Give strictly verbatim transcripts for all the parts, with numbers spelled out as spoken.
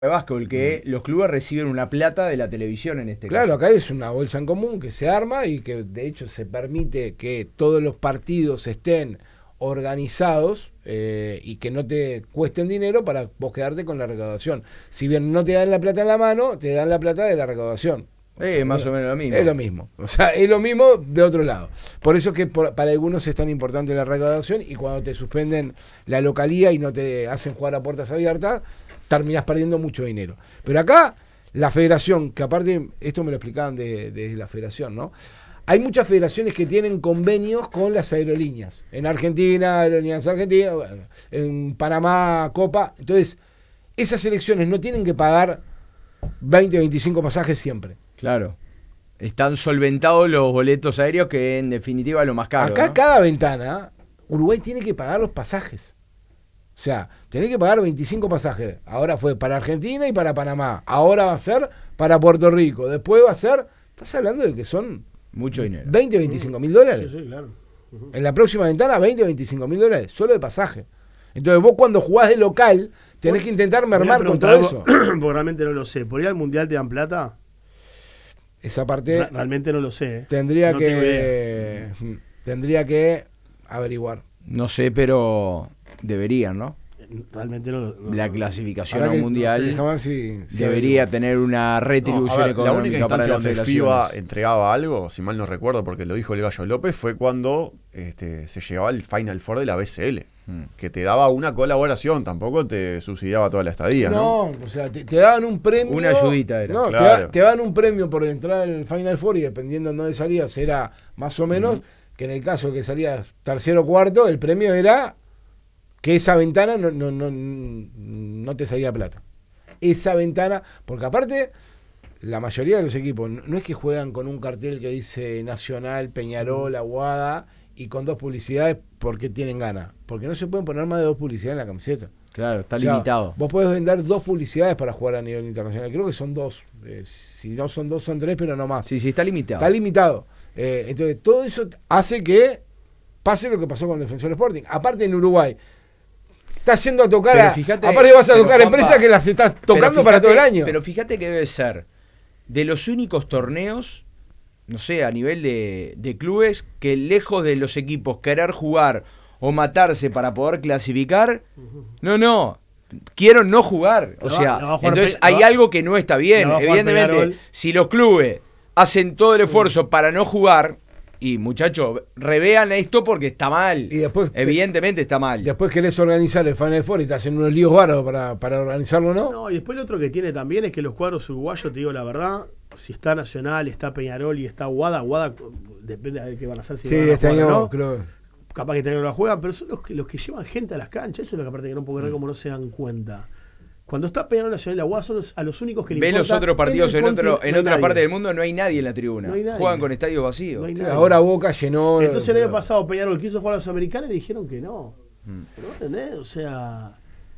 de básquetbol, que los clubes reciben una plata de la televisión en este Claro, caso. acá es una bolsa en común que se arma y que de hecho se permite que todos los partidos estén organizados eh, y que no te cuesten dinero para vos quedarte con la recaudación. Si bien no te dan la plata en la mano, te dan la plata de la recaudación. Es eh, más o menos lo mismo. Es lo mismo. O sea, es lo mismo de otro lado. Por eso es que por, para algunos es tan importante la recaudación, y cuando te suspenden la localía y no te hacen jugar a puertas abiertas, terminás perdiendo mucho dinero. Pero acá, la federación, que aparte, esto me lo explicaban desde de la federación, ¿no? Hay muchas federaciones que tienen convenios con las aerolíneas. En Argentina, Aerolíneas Argentinas, bueno, en Panamá, Copa. Entonces, esas selecciones no tienen que pagar veinte, veinticinco pasajes siempre. Claro. Están solventados los boletos aéreos, que en definitiva es lo más caro. Acá, ¿no? cada ventana, Uruguay tiene que pagar los pasajes. O sea, tenés que pagar veinticinco pasajes. Ahora fue para Argentina y para Panamá. Ahora va a ser para Puerto Rico. Después va a ser... Estás hablando de que son... Mucho dinero. veinte, veinticinco mil dólares. Sí, sí, claro. Uh-huh. En la próxima ventana, veinte, veinticinco mil dólares. Solo de pasaje. Entonces vos cuando jugás de local, tenés que intentar mermar con todo eso. Porque realmente no lo sé. ¿Por ir al Mundial te dan plata? Esa parte... Realmente no lo sé. ¿eh? Tendría no que... Tendría que averiguar. No sé, pero deberían, ¿no? Realmente no, no La no, clasificación a un mundial no sé, ver si, si debería tener una retribución no, a ver, económica la única para instancia las donde federaciones. FIBA entregaba algo, si mal no recuerdo, porque lo dijo el Gallo López, fue cuando este, se llegaba al Final Four de la B C L, hmm. que te daba una colaboración, tampoco te subsidiaba toda la estadía, ¿no? No, o sea, te, te daban un premio. Una ayudita era. No, claro. te, te daban un premio por entrar al Final Four, y dependiendo de dónde salías, era más o menos, uh-huh. que en el caso que salías tercero o cuarto, el premio era que esa ventana no, no, no, no te salía plata. Esa ventana, porque aparte, la mayoría de los equipos no, no es que juegan con un cartel que dice Nacional, Peñarol, Aguada, y con dos publicidades porque tienen ganas. Porque no se pueden poner más de dos publicidades en la camiseta. Claro, está o sea, limitado. Vos podés vender dos publicidades para jugar a nivel internacional. Creo que son dos. Eh, si no son dos, son tres, pero no más. Sí, sí, está limitado. Está limitado. Eh, entonces, todo eso hace que pase lo que pasó con Defensor Sporting. Aparte, en Uruguay, estás yendo a tocar pero a... fíjate, aparte vas a pero, tocar Juanpa, empresas que las estás tocando fíjate, para todo el año. Pero fíjate que debe ser de los únicos torneos, no sé, a nivel de, de clubes, que lejos de los equipos querer jugar o matarse para poder clasificar, no, no, quiero no jugar. O no, sea, no entonces pe- hay no, algo que no está bien. no Evidentemente, Peñarol. Si los clubes hacen todo el esfuerzo para no jugar, y muchachos, revean esto porque está mal. Y después te, Evidentemente está mal. Después querés organizar el Final Four y te hacen unos líos bárbaros para, para organizarlo, ¿no? No, y después lo otro que tiene también es que los cuadros uruguayos, te digo la verdad, si está Nacional, está Peñarol y está Aguada, Aguada depende de qué van a hacer. Si sí, van a este jugar, año ¿no? creo. Capaz que este año no la juegan, pero son los que, los que llevan gente a las canchas. Eso es lo que aparte que no puedo creer Mm. cómo no se dan cuenta. Cuando está Peñarol, Nacional y Aguada son los, a los únicos que le Ve los importa otros partidos en, el otro, conti- en no hay otra nadie. parte del mundo, no hay nadie en la tribuna. No hay nadie. Juegan con estadios vacíos. No hay Sí, nadie. ahora Boca llenó. Entonces el año pero- pasado Peñarol quiso jugar a los americanos y le dijeron que no. Mm. ¿No entendés? O sea...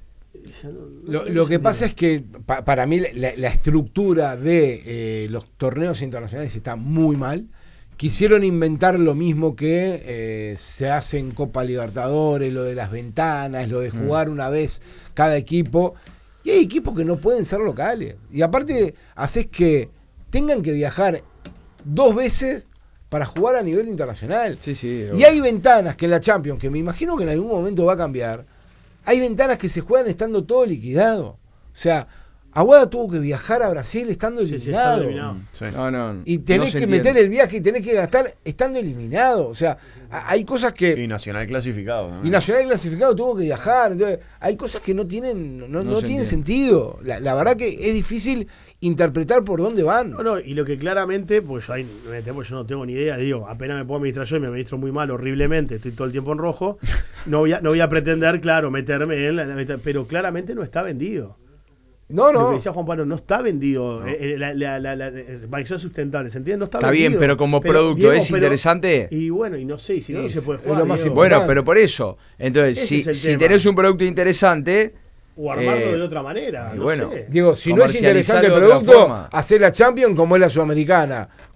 ya no- no Lo, tiene lo que sentido. pasa es que pa, para mí la, la estructura de eh, los torneos internacionales está muy mal. Quisieron inventar lo mismo que eh, se hace en Copa Libertadores, lo de las ventanas, lo de jugar una vez cada equipo. Y hay equipos que no pueden ser locales. Y aparte haces que tengan que viajar dos veces para jugar a nivel internacional. Sí, sí. Y hay ventanas que en la Champions, que me imagino que en algún momento va a cambiar, hay ventanas que se juegan estando todo liquidado. O sea, Aguada tuvo que viajar a Brasil estando Sí, sí, eliminado. está eliminado. Sí. No, no, Y tenés no se que entiende. meter el viaje y tenés que gastar estando eliminado. O sea, a- hay cosas que... Y Nacional clasificado, ¿no? Y Nacional clasificado tuvo que viajar. Entonces, hay cosas que no tienen, no, no No se tienen entiende. sentido. La, la verdad que es difícil interpretar por dónde van. No, no, y lo que claramente, pues yo, ahí, me temo, yo no tengo ni idea, le digo, apenas me puedo administrar yo y me administro muy mal, horriblemente, estoy todo el tiempo en rojo, no voy a, no voy a pretender, claro, meterme en la, pero claramente no está vendido. No, Lo que no. decía Juan Pablo, no está vendido. No. Eh, eh, la, la, la, la, para que sea sustentable, ¿se entiende? No está, Está vendido. bien, pero como Pero, producto Diego, es pero- interesante. Y bueno, y no sé, y si no, no Es- se puede es jugar. lo más Diego. importante. Bueno, pero por eso. Entonces, Ese si, es el si tema. tenés un producto interesante, O armarlo eh, de otra manera. y No bueno. sé. Diego, si no es interesante el Comercializarlo de otra producto, forma. hacer la Champions como es la Sudamericana.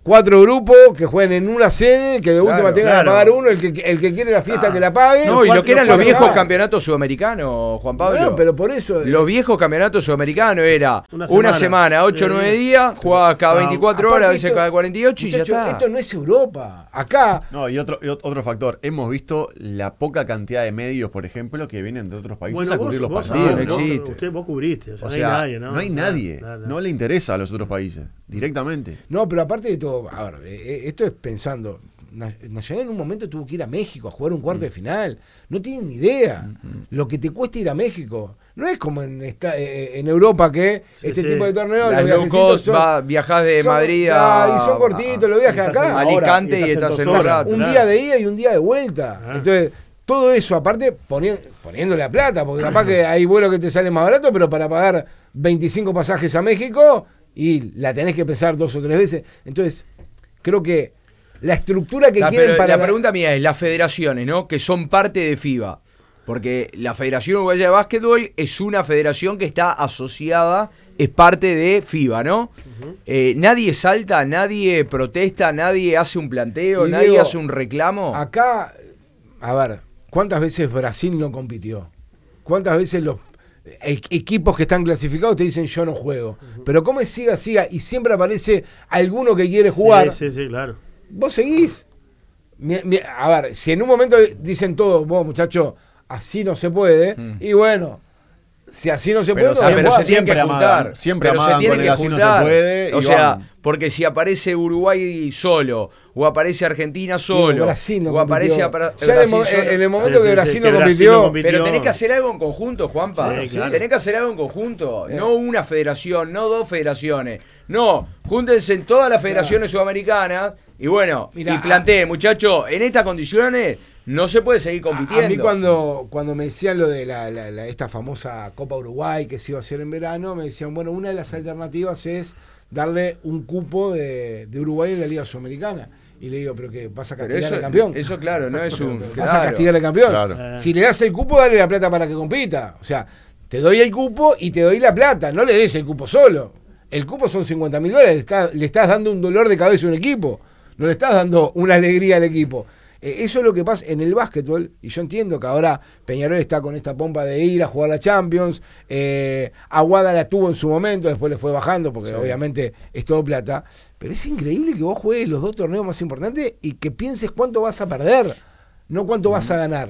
cuatro grupos que jueguen en una sede, que de última Claro, tengan claro. que pagar uno, el que, el que quiere la fiesta Ah. que la pague. No, y lo que eran los cuatro- viejos ah. campeonatos sudamericanos, Juan Pablo. No, pero por eso. Los viejos campeonatos sudamericanos era Una una semana. semana, ocho o Sí. nueve días, jugaba cada No, veinticuatro aparte horas, a veces esto- cada cuarenta y ocho y ya muchachos, está. esto no es Europa. Acá. No, y otro, y ot- otro factor, hemos visto la poca cantidad de medios, por ejemplo, que vienen de otros países Bueno, a vos, cubrir los vos, partidos. no vos- existe. usted, vos cubriste, o sea, O no sea, hay nadie, ¿no? no hay Nada, nadie, nada, nada. no le interesa a los otros países, directamente. No, pero aparte de todo, a ver, eh, esto es pensando. Na- Nacional en un momento tuvo que ir a México a jugar un cuarto de final. No tienen ni idea lo que te cuesta ir a México. No es como en esta, eh, en Europa que Sí, este sí. tipo de torneos. Las los low viajecitos cost, son- va- viajás de son- Madrid ah, a- y son cortitos los viajes y estás en acá. Alicante Ahora, y estás en dos dos horas, ratos. Un claro. día de ida y un día de vuelta. Ah. Entonces, todo eso, aparte, poni- poniéndole la plata, porque capaz que hay vuelos que te salen más baratos, pero para pagar veinticinco pasajes a México y la tenés que pensar dos o tres veces. Entonces, creo que la estructura que Ah, quieren pero para la la- pregunta mía es, las federaciones, ¿no? Que son parte de FIBA. Porque la Federación Uruguaya de Básquetbol es una federación que está asociada, es parte de FIBA, ¿no? Eh, nadie salta, nadie protesta, nadie hace un planteo, Y nadie digo, hace un reclamo. Acá, a ver, ¿cuántas veces Brasil no compitió? ¿Cuántas veces los e- equipos que están clasificados te dicen yo no juego? Pero como es siga, siga, y siempre aparece alguno que quiere jugar, Sí, sí, sí, claro. vos seguís. Mi- mi- a ver, si en un momento dicen todos, vos muchachos, así no se puede, Mm. y bueno, si así no se Pero puede, no Ah, se pero puede. se tienen que siempre juntar. amagan, siempre pero se amagan tienen con que el así no se juntar. puede, O y sea, van. porque si aparece Uruguay solo, o aparece Argentina solo, Brasil no o aparece compitió. apara- Ya en el Brasil mo- solo. en el momento Sí, que sí, Brasil sí, no que Brasil compitió, no compitió. Pero tenés que hacer algo en conjunto, Juanpa. Sí, claro. Tenés que hacer algo en conjunto. No una federación, no dos federaciones. No, júntense en todas las federaciones sudamericanas y bueno, Mirá, y planteen, muchachos, en estas condiciones no se puede seguir A- compitiendo. A mí cuando, cuando me decían lo de la, la- la- esta famosa Copa Uruguay que se iba a hacer en verano, me decían, bueno, una de las alternativas es darle un cupo de, de Uruguay en la Liga Sudamericana. Y le digo, pero que vas a Pero castigar eso, al campeón. eso claro, no es un... Vas claro. a castigar al campeón. Claro. Eh. Si le das el cupo, dale la plata para que compita. O sea, te doy el cupo y te doy la plata. No le des el cupo solo. El cupo son cincuenta mil dólares. Le estás, le estás dando un dolor de cabeza a un equipo. No le estás dando una alegría al equipo. Eh, eso es lo que pasa en el básquetbol. Y yo entiendo que ahora Peñarol está con esta pompa de ir a jugar la Champions. Eh, Aguada la tuvo en su momento, después le fue bajando porque obviamente es todo plata. Pero es increíble que vos juegues los dos torneos más importantes y que pienses cuánto vas a perder, no cuánto vas a ganar.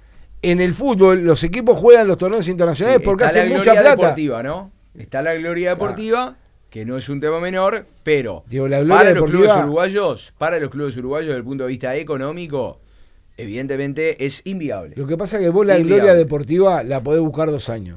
En el fútbol, los equipos juegan los torneos internacionales Sí, porque está hacen la mucha gloria plata. deportiva, ¿no? Está la gloria deportiva, que no es un tema menor, pero Digo, la gloria para los deportiva- clubes uruguayos, para los clubes uruguayos desde el punto de vista económico, evidentemente es inviable. Lo que pasa es que vos la Inviable. gloria deportiva la podés buscar dos años.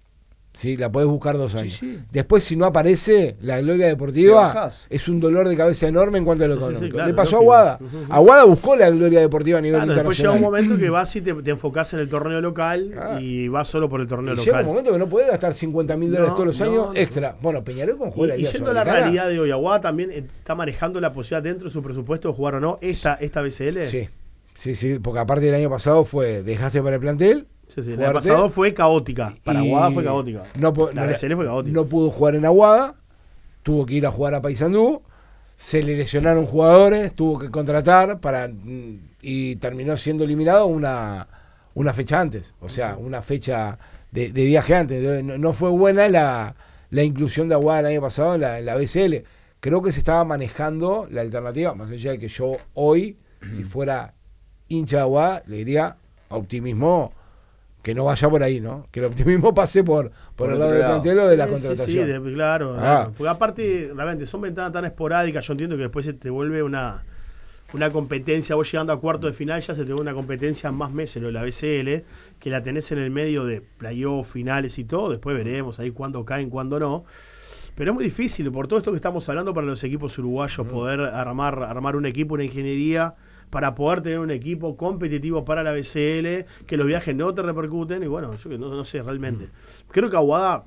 Sí, la podés buscar dos Sí, años. sí. Después, si no aparece la gloria Te deportiva, bajás. es un dolor de cabeza enorme en cuanto a lo Sí, sí, sí, económico. claro, Le pasó a lógico. Aguada. Ujú, ujú. Aguada buscó la gloria deportiva a nivel Claro, después llega internacional. un momento que vas y te, te enfocás en el torneo local Ah. y vas solo por el torneo Y local. llega un momento que no podés gastar cincuenta mil dólares No, todos los no, años no. extra. Bueno, Peñarol con Y, juega la y Liga yendo a la Sudamericana. realidad de hoy, Aguada también está manejando la posibilidad dentro de su presupuesto de jugar o no esta, esta B C L. Sí, sí, sí, porque aparte del año pasado fue desgaste para el plantel. Sí, sí, el fuerte. año pasado fue caótica. Para Y Aguada fue caótica. No, po- la no, B C L fue caótica. no pudo jugar en Aguada, tuvo que ir a jugar a Paysandú, se le lesionaron jugadores, tuvo que contratar para mm, y terminó siendo eliminado una, una fecha antes, o sea, una fecha de, de viaje antes. Entonces, No, no fue buena la, la inclusión de Aguada el año pasado en la, en la B C L. Creo que se estaba manejando la alternativa, más allá de que yo hoy, si fuera hincha de Aguada, le diría optimismo que no vaya por ahí, ¿no? Que el optimismo pase por, por, Por el otro lado del lado. plantel o de la Sí, sí, contratación. Sí, de- claro, Ah. claro. Porque aparte, realmente, son ventanas tan esporádicas. Yo entiendo que después se te vuelve una, una competencia. Vos llegando a cuarto de final ya se te vuelve una competencia más meses, lo de la B C L, que la tenés en el medio de playoff, finales y todo. Después veremos ahí cuándo caen, cuándo no. Pero es muy difícil, por todo esto que estamos hablando, para los equipos uruguayos, poder armar, armar un equipo, una ingeniería, para poder tener un equipo competitivo para la B C L, que los viajes no te repercuten, y bueno, yo que no, no sé realmente. Creo que Aguada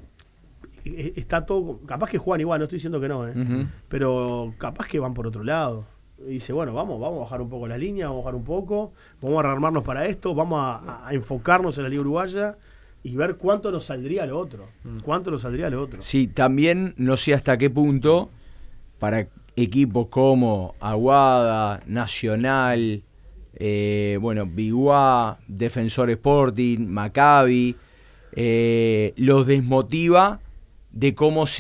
eh, está todo, capaz que juegan igual, no estoy diciendo que no, eh, Ujú. pero capaz que van por otro lado. Y dice, bueno, vamos, vamos a bajar un poco la línea, vamos a bajar un poco, vamos a rearmarnos para esto, vamos a, a enfocarnos en la Liga Uruguaya y ver cuánto nos saldría lo otro. Cuánto nos saldría lo otro. Sí, también no sé hasta qué punto, para equipos como Aguada, Nacional, eh, bueno, Biguá, Defensor Sporting, Maccabi, eh, los desmotiva de cómo se